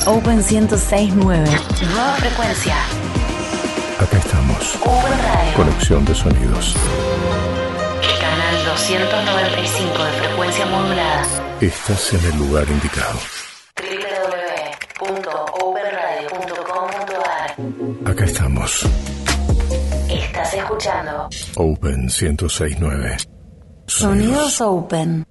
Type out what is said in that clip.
Open 106.9. Nueva frecuencia. Acá estamos. Open Radio. Conexión de sonidos. Canal 295 de frecuencia modulada. Estás en el lugar indicado. www.openradio.com.ar. Acá estamos. Estás escuchando Open 106.9. Sonidos Open.